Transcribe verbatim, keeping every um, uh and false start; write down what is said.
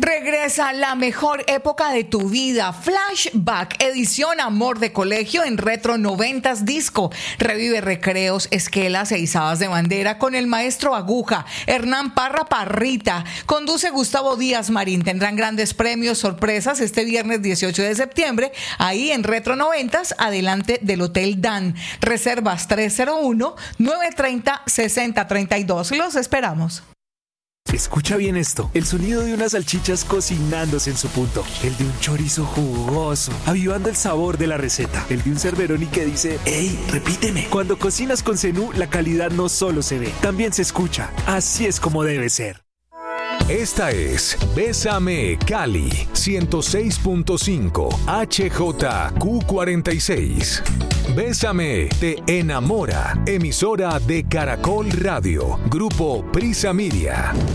Regresa la mejor época de tu vida. Flashback, edición Amor de Colegio en Retro noventas Disco. Revive recreos, esquelas e izadas de bandera con el maestro Aguja, Hernán Parra Parrita. Conduce Gustavo Díaz Marín. Tendrán grandes premios, sorpresas este viernes dieciocho de septiembre, ahí en Retro noventas, adelante del Hotel Dan. Reservas tres cero uno, nueve tres cero, seis cero tres dos. Los esperamos. Escucha bien esto, el sonido de unas salchichas cocinándose en su punto, el de un chorizo jugoso, avivando el sabor de la receta, el de un Cerberoni que dice, ¡ey, repíteme! Cuando cocinas con Zenú, la calidad no solo se ve, también se escucha. Así es como debe ser. Esta es Bésame Cali, ciento seis punto cinco H J Q cuarenta y seis. Bésame te enamora, emisora de Caracol Radio, Grupo Prisa Media.